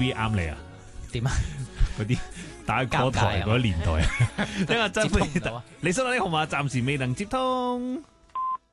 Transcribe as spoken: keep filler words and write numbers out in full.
V 啱你啊？ 點啊？ 嗰啲打歌台嗰個年代啊，聽下真接通唔到啊！ 你收到啲號碼暫時未能接通。